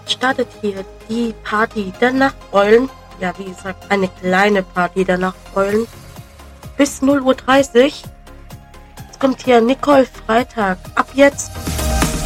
Jetzt startet hier die Party der Nachteulen. Ja, wie gesagt, eine kleine Party der Nachteulen. Bis 0:30 Uhr. Jetzt kommt hier Nicole Freitag. Ab jetzt.